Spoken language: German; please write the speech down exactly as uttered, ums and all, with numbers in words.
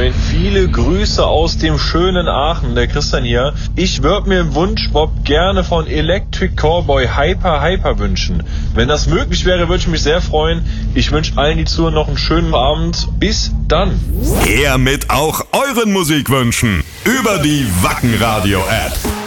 Cowboy. Viele Grüße aus dem schönen Aachen, der Christian hier. Ich würde mir einen Wunschbob gerne von Electric Cowboy Hyper Hyper wünschen. Wenn das möglich wäre, würde ich mich sehr freuen. Ich wünsche allen, die zuhören, noch einen schönen Abend. Bis dann. Her mit auch euren Musikwünschen über die Wacken Radio App.